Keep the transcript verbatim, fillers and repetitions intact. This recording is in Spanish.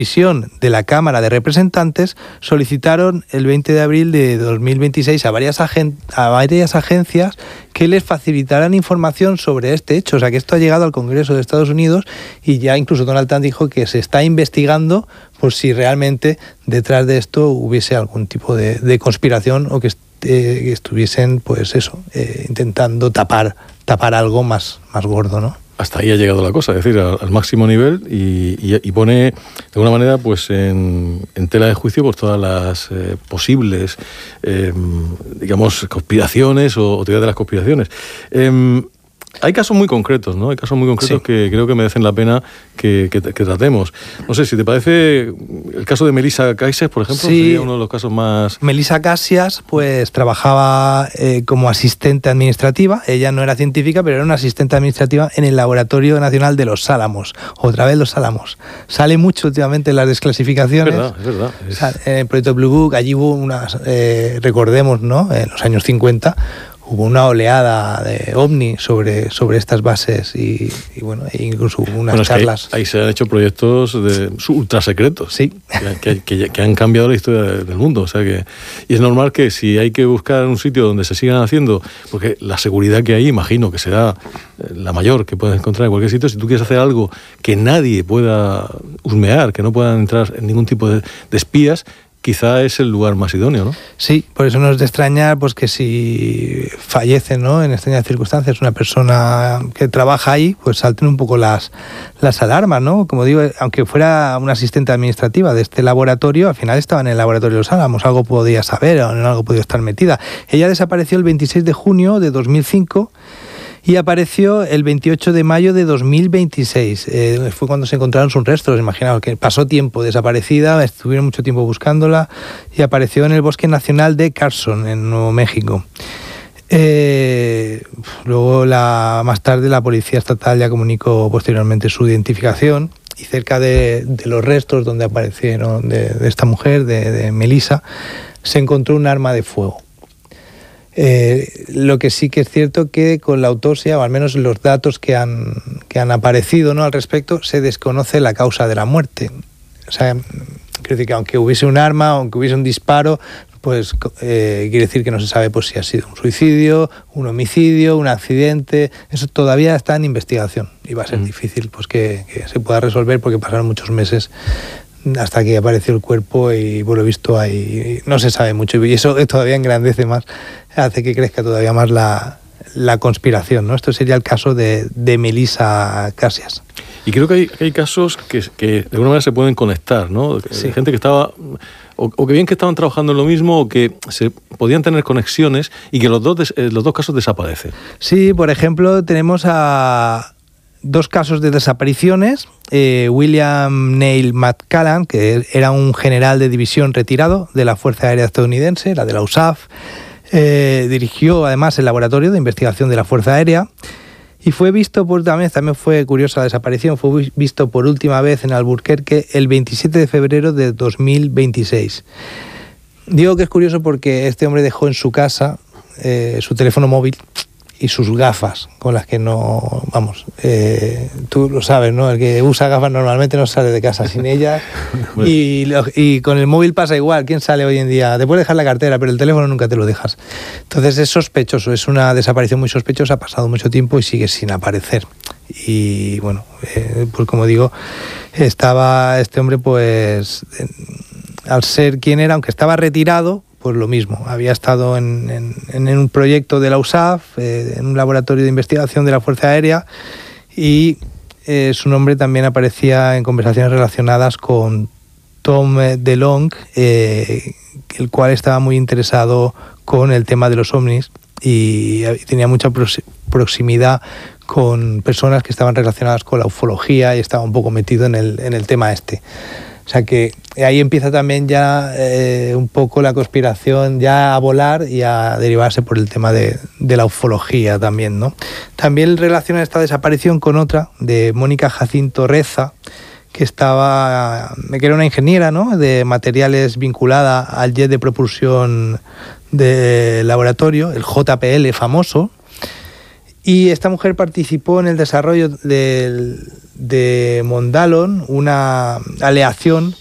de la Cámara de Representantes solicitaron el veinte de abril de dos mil veintiséis a varias, agen- a varias agencias que les facilitaran información sobre este hecho. O sea, que esto ha llegado al Congreso de Estados Unidos y ya incluso Donald Trump dijo que se está investigando por si realmente detrás de esto hubiese algún tipo de, de conspiración o que, est- eh, que estuviesen, pues eso, eh, intentando tapar, tapar algo más, más gordo, ¿no? Hasta ahí ha llegado la cosa, es decir, al, al máximo nivel y, y, y pone de alguna manera pues en, en tela de juicio pues todas las eh, posibles eh, digamos conspiraciones o, o teorías de las conspiraciones. Eh, Hay casos muy concretos, ¿no? Hay casos muy concretos sí. que creo que merecen la pena que, que, que tratemos. No sé, si te parece, el caso de Melissa Cassias, por ejemplo, sí. sería uno de los casos más... Melissa Cassias, pues, trabajaba eh, como asistente administrativa. Ella no era científica, pero era una asistente administrativa en el Laboratorio Nacional de los Álamos. Otra vez los Álamos. Sale mucho últimamente en las desclasificaciones. Es verdad, es verdad. Es... O sea, en el proyecto Blue Book, allí hubo unas, eh, recordemos, ¿no? En los años cincuenta... hubo una oleada de ovni sobre, sobre estas bases y, y bueno, incluso hubo unas bueno, es charlas. Que ahí, ahí se han hecho proyectos de ultra secretos, sí. que, que, que han cambiado la historia del mundo. O sea que, y es normal que si hay que buscar un sitio donde se sigan haciendo, porque la seguridad que hay, imagino que será la mayor que puedes encontrar en cualquier sitio, si tú quieres hacer algo que nadie pueda husmear, que no puedan entrar en ningún tipo de, de espías, quizá es el lugar más idóneo, ¿no? Sí, por eso no es de extrañar pues, que si fallece, ¿no?, en extrañas circunstancias una persona que trabaja ahí, pues salten un poco las, las alarmas, ¿no? Como digo, aunque fuera una asistente administrativa de este laboratorio, al final estaba en el laboratorio de los Álamos, algo podía saber o en algo podía estar metida. Ella desapareció el veintiséis de junio de dos mil cinco y apareció el veintiocho de mayo de dos mil veintiséis. Eh, fue cuando se encontraron sus restos. Imaginaos que pasó tiempo desaparecida, estuvieron mucho tiempo buscándola y apareció en el Bosque Nacional de Carson, en Nuevo México. Eh, luego, la, más tarde, la Policía Estatal ya comunicó posteriormente su identificación y cerca de, de los restos donde aparecieron de, de esta mujer, de, de Melissa, se encontró un arma de fuego. Eh, lo que sí que es cierto que con la autopsia, o al menos los datos que han, que han aparecido, ¿no?, al respecto, se desconoce la causa de la muerte. O sea, quiero decir que aunque hubiese un arma, aunque hubiese un disparo, pues eh, quiere decir que no se sabe pues, si ha sido un suicidio, un homicidio, un accidente. Eso todavía está en investigación y va a ser mm. difícil pues, que, que se pueda resolver porque pasaron muchos meses hasta que apareció el cuerpo y por lo visto ahí no se sabe mucho y eso todavía engrandece más, hace que crezca todavía más la, la conspiración, ¿no? Esto sería el caso de, de Melissa Cassias. Y creo que hay, hay casos que, que de alguna manera se pueden conectar, ¿no? Sí. Gente que estaba, o, o que bien que estaban trabajando en lo mismo o que se podían tener conexiones y que los dos, des, los dos casos desaparecen. Sí, por ejemplo, tenemos a dos casos de desapariciones. Eh, William Neil McCallan, que era un general de división retirado de la Fuerza Aérea Estadounidense, la de la U S A F, eh, dirigió además el laboratorio de investigación de la Fuerza Aérea y fue visto por también, también fue curiosa la desaparición, fue visto por última vez en Albuquerque el veintisiete de febrero de dos mil veintiséis. Digo que es curioso porque este hombre dejó en su casa eh, su teléfono móvil y sus gafas, con las que no, vamos, eh, tú lo sabes, ¿no? El que usa gafas normalmente no sale de casa sin ellas. Bueno. y, y con el móvil pasa igual. ¿Quién sale hoy en día? Te puedes dejar la cartera, pero el teléfono nunca te lo dejas. Entonces es sospechoso, es una desaparición muy sospechosa, ha pasado mucho tiempo y sigue sin aparecer. Y bueno, eh, pues como digo, estaba este hombre, pues, eh, al ser quien era, aunque estaba retirado, pues lo mismo, había estado en, en, en un proyecto de la U S A F, eh, en un laboratorio de investigación de la Fuerza Aérea y eh, su nombre también aparecía en conversaciones relacionadas con Tom DeLonge, eh, el cual estaba muy interesado con el tema de los ovnis y tenía mucha proximidad con personas que estaban relacionadas con la ufología y estaba un poco metido en el, en el tema este. O sea que ahí empieza también ya eh, un poco la conspiración ya a volar y a derivarse por el tema de, de la ufología también, ¿no? También relaciona esta desaparición con otra de Mónica Jacinto Reza, que estaba, que era una ingeniera, ¿no?, de materiales vinculada al jet de propulsión del laboratorio, el J P L famoso. Y esta mujer participó en el desarrollo del, de Mondalón, una aleación